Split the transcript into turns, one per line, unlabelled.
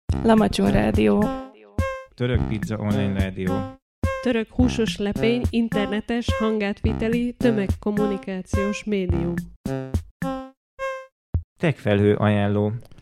Lamacsó Rádió.
Török Pizza Online Rádió.
Török húsos lepény internetes hangátviteli tömegkommunikációs médium.
Techfelhő ajánló.